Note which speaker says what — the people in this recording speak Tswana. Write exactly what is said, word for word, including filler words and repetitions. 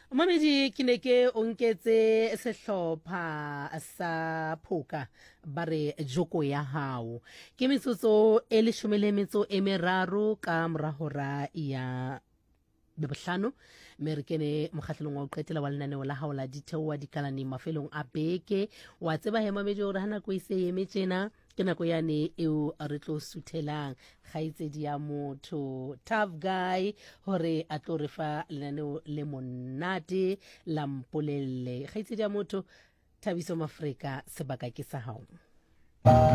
Speaker 1: Mamedi ke ne ke o nketse sehlopha sa phoka ba re joko ya hao ke metsotso e leshome le metso e meraro ka morahora ya Bebohlano mme re kene mokgahlelong wa ho qetela wa lenaneo la hao la ditheo wa dikalane mafelong a beke wa tseba he Mamedi hore ha nako e se eme tjena ke nako yane eo re tlo suthelang kgaitsedi ya motho tough guy hore a tlo re fa lenaneo le monate la mpolelle kgaitsedi ya motho Thabiso Mafrika sebaka ke sa hao.